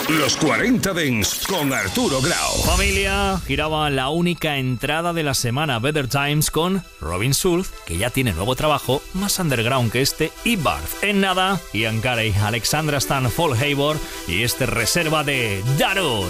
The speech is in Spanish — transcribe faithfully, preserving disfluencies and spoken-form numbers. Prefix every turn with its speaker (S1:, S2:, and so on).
S1: Los cuarenta Dents con Arturo Grau.
S2: Familia, giraba la única entrada de la semana Better Times con Robin Schulz, que ya tiene nuevo trabajo, más underground que este, y Barth. En nada, Ian Carey, Alexandra Stan, Paul Hayward y este reserva de Darude.